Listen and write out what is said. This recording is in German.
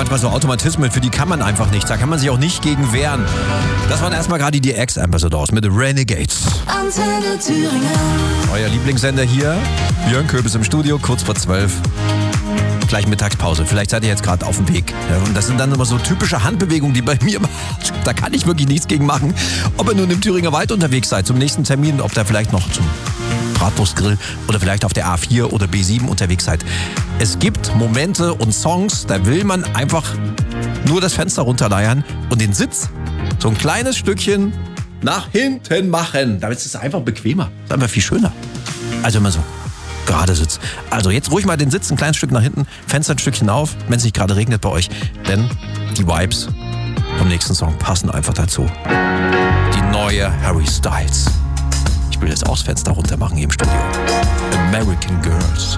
manchmal so Automatismen, für die kann man einfach nichts. Da kann man sich auch nicht gegen wehren. Das waren erstmal gerade die Ex-Ambassadors mit Renegades. Antenne Thüringen. Euer Lieblingssender hier. Björn Köbis im Studio, kurz vor 12. Gleich Mittagspause. Vielleicht seid ihr jetzt gerade auf dem Weg. Ja, und das sind dann immer so typische Handbewegungen, die bei mir macht. Da kann ich wirklich nichts gegen machen. Ob ihr nun im Thüringer Wald unterwegs seid, zum nächsten Termin, ob da vielleicht noch zum Bratwurstgrill oder vielleicht auf der A4 oder B7 unterwegs seid. Es gibt Momente und Songs, da will man einfach nur das Fenster runterleiern und den Sitz so ein kleines Stückchen nach hinten machen. Damit ist es einfach bequemer. Das ist einfach viel schöner. Also immer so gerade sitzt. Also jetzt ruhig mal den Sitz ein kleines Stück nach hinten, Fenster ein Stückchen auf, wenn es nicht gerade regnet bei euch. Denn die Vibes vom nächsten Song passen einfach dazu. Die neue Harry Styles. Ich will jetzt auch das Fenster runter machen hier im Studio. American Girls.